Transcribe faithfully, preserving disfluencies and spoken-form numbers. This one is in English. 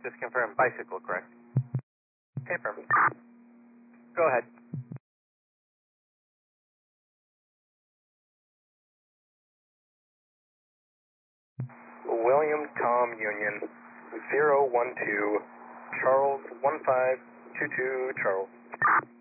Just confirm bicycle, correct? Okay, perfect. Go ahead. William Tom Union, zero one two, Charles one five two two Charles.